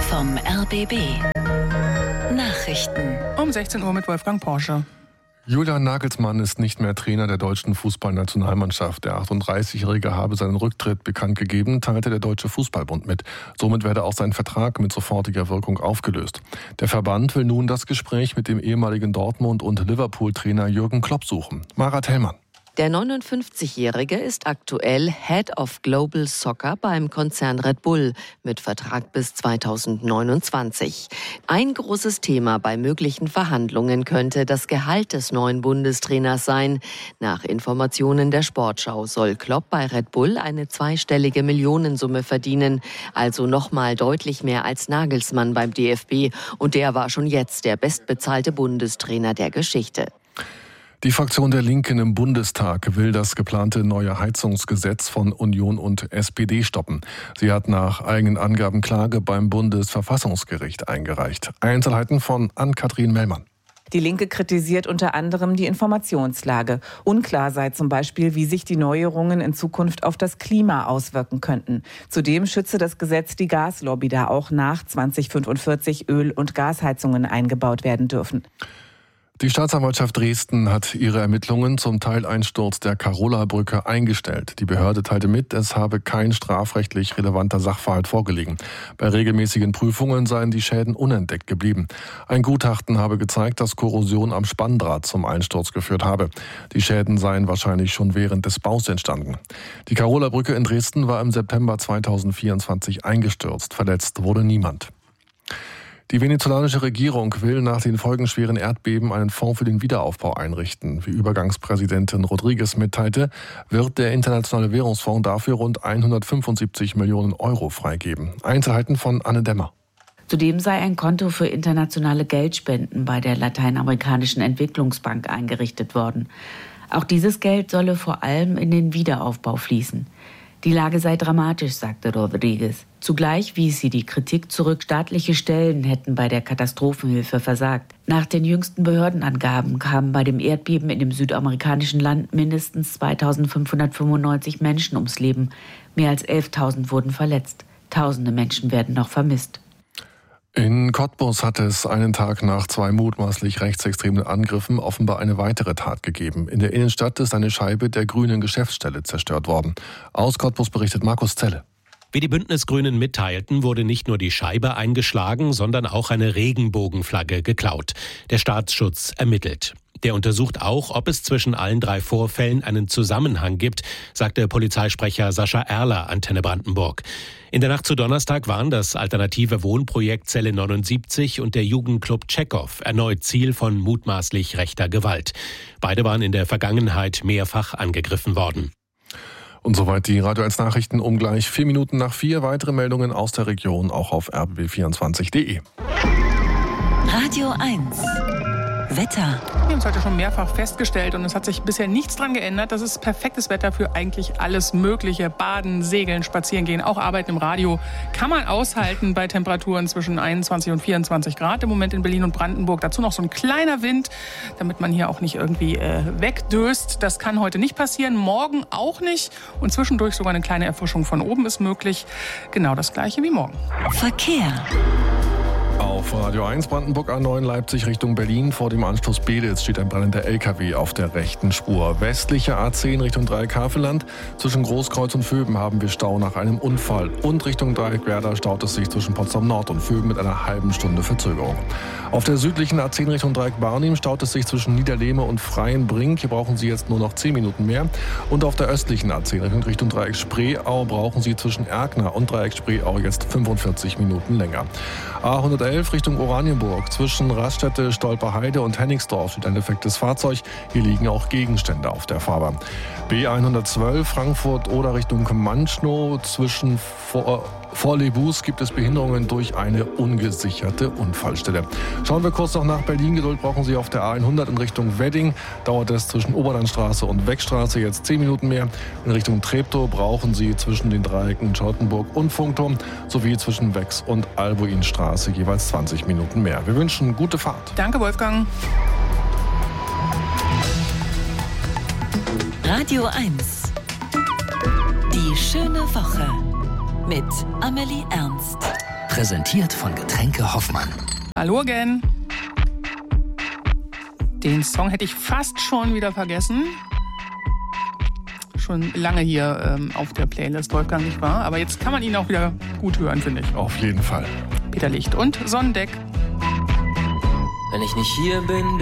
vom RBB. Nachrichten. Um 16 Uhr mit Wolfgang Porsche. Julian Nagelsmann ist nicht mehr Trainer der deutschen Fußballnationalmannschaft. Der 38-Jährige habe seinen Rücktritt bekannt gegeben, teilte der Deutsche Fußballbund mit. Somit werde auch sein Vertrag mit sofortiger Wirkung aufgelöst. Der Verband will nun das Gespräch mit dem ehemaligen Dortmund- und Liverpool-Trainer Jürgen Klopp suchen. Marat Hellmann. Der 59-Jährige ist aktuell Head of Global Soccer beim Konzern Red Bull mit Vertrag bis 2029. Ein großes Thema bei möglichen Verhandlungen könnte das Gehalt des neuen Bundestrainers sein. Nach Informationen der Sportschau soll Klopp bei Red Bull eine zweistellige Millionensumme verdienen, also nochmal deutlich mehr als Nagelsmann beim DFB. Und der war schon jetzt der bestbezahlte Bundestrainer der Geschichte. Die Fraktion der Linken im Bundestag will das geplante neue Heizungsgesetz von Union und SPD stoppen. Sie hat nach eigenen Angaben Klage beim Bundesverfassungsgericht eingereicht. Einzelheiten von Ann-Kathrin Mellmann. Die Linke kritisiert unter anderem die Informationslage. Unklar sei zum Beispiel, wie sich die Neuerungen in Zukunft auf das Klima auswirken könnten. Zudem schütze das Gesetz die Gaslobby, da auch nach 2045 Öl- und Gasheizungen eingebaut werden dürfen. Die Staatsanwaltschaft Dresden hat ihre Ermittlungen zum Teileinsturz der Carola-Brücke eingestellt. Die Behörde teilte mit, es habe kein strafrechtlich relevanter Sachverhalt vorgelegen. Bei regelmäßigen Prüfungen seien die Schäden unentdeckt geblieben. Ein Gutachten habe gezeigt, dass Korrosion am Spanndraht zum Einsturz geführt habe. Die Schäden seien wahrscheinlich schon während des Baus entstanden. Die Carola-Brücke in Dresden war im September 2024 eingestürzt. Verletzt wurde niemand. Die venezolanische Regierung will nach den folgenschweren Erdbeben einen Fonds für den Wiederaufbau einrichten. Wie Übergangspräsidentin Rodriguez mitteilte, wird der Internationale Währungsfonds dafür rund 175 Millionen Euro freigeben. Einzelheiten von Anne Dämmer. Zudem sei ein Konto für internationale Geldspenden bei der Lateinamerikanischen Entwicklungsbank eingerichtet worden. Auch dieses Geld solle vor allem in den Wiederaufbau fließen. Die Lage sei dramatisch, sagte Rodriguez. Zugleich wies sie die Kritik zurück, staatliche Stellen hätten bei der Katastrophenhilfe versagt. Nach den jüngsten Behördenangaben kamen bei dem Erdbeben in dem südamerikanischen Land mindestens 2.595 Menschen ums Leben. Mehr als 11.000 wurden verletzt. Tausende Menschen werden noch vermisst. In Cottbus hat es einen Tag nach 2 mutmaßlich rechtsextremen Angriffen offenbar eine weitere Tat gegeben. In der Innenstadt ist eine Scheibe der grünen Geschäftsstelle zerstört worden. Aus Cottbus berichtet Markus Zelle. Wie die Bündnisgrünen mitteilten, wurde nicht nur die Scheibe eingeschlagen, sondern auch eine Regenbogenflagge geklaut. Der Staatsschutz ermittelt. Der untersucht auch, ob es zwischen allen 3 Vorfällen einen Zusammenhang gibt, sagte Polizeisprecher Sascha Erler, Antenne Brandenburg. In der Nacht zu Donnerstag waren das alternative Wohnprojekt Zelle 79 und der Jugendclub Tschechow erneut Ziel von mutmaßlich rechter Gewalt. Beide waren in der Vergangenheit mehrfach angegriffen worden. Und soweit die Radio 1 Nachrichten um gleich 4 Minuten nach 4. Weitere Meldungen aus der Region auch auf rbb24.de. Radio 1. Wetter. Wir haben es heute schon mehrfach festgestellt und es hat sich bisher nichts dran geändert. Das ist perfektes Wetter für eigentlich alles Mögliche. Baden, Segeln, Spazieren gehen, auch Arbeiten im Radio. Kann man aushalten bei Temperaturen zwischen 21 und 24 Grad im Moment in Berlin und Brandenburg. Dazu noch so ein kleiner Wind, damit man hier auch nicht irgendwie wegdöst. Das kann heute nicht passieren, morgen auch nicht. Und zwischendurch sogar eine kleine Erfrischung von oben ist möglich. Genau das Gleiche wie morgen. Verkehr. Auf Radio 1 Brandenburg A9 Leipzig Richtung Berlin. Vor dem Anschluss Bedels steht ein brennender LKW auf der rechten Spur. Westliche A10 Richtung Dreieck Havelland. Zwischen Großkreuz und Vöben haben wir Stau nach einem Unfall. Und Richtung Dreieck Werder staut es sich zwischen Potsdam Nord und Vöben mit einer halben Stunde Verzögerung. Auf der südlichen A10 Richtung Dreieck Barnim staut es sich zwischen Niederlehme und Freienbrink. Hier brauchen Sie jetzt nur noch 10 Minuten mehr. Und auf der östlichen A10 Richtung Dreieck Spreeau brauchen Sie zwischen Erkner und Dreieck Spreeau jetzt 45 Minuten länger. A111 Richtung Oranienburg. Zwischen Raststätte, Stolperheide und Hennigsdorf steht ein defektes Fahrzeug. Hier liegen auch Gegenstände auf der Fahrbahn. B112 Frankfurt oder Richtung Manschnow. Zwischen Vorlebus gibt es Behinderungen durch eine ungesicherte Unfallstelle. Schauen wir kurz noch nach Berlin. Geduld brauchen Sie auf der A100 in Richtung Wedding. Dauert es zwischen Oberlandstraße und Weckstraße jetzt 10 Minuten mehr. In Richtung Treptow brauchen Sie zwischen den Dreiecken Charlottenburg und Funkturm sowie zwischen Wex und Albuinstraße jeweils 20 Minuten mehr. Wir wünschen gute Fahrt. Danke, Wolfgang. Radio 1. Die schöne Woche mit Amelie Ernst. Präsentiert von Getränke Hoffmann. Hallo again. Den Song hätte ich fast schon wieder vergessen. Schon lange hier auf der Playlist, Wolfgang, nicht wahr? Aber jetzt kann man ihn auch wieder gut hören, finde ich. Auf jeden Fall. Peter Licht und Sonnendeck. Wenn ich nicht hier bin,